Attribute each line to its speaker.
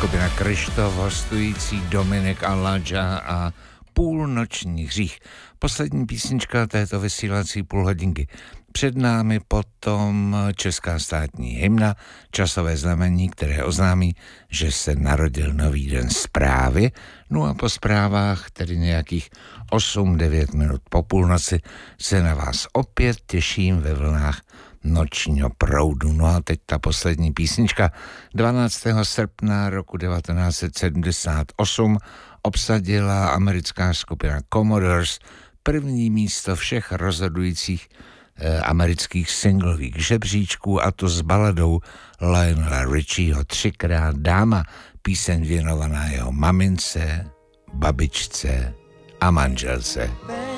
Speaker 1: skupina Krištof, hostující Dominik a Ladža a Půlnoční hřích. Poslední písnička této vysílací půlhodinky. Před námi potom česká státní hymna, časové znamení, které oznámí, že se narodil nový den zprávy. No a po zprávách, tedy nějakých 8-9 minut po půlnoci, se na vás opět těším ve vlnách nočního proudu. No a teď ta poslední písnička. 12. srpna roku 1978 obsadila americká skupina Commodores první místo všech rozhodujících amerických singlových žebříčků, a to s baladou Lionela Richieho 3krát dáma, píseň věnovaná jeho mamince, babičce a manželce.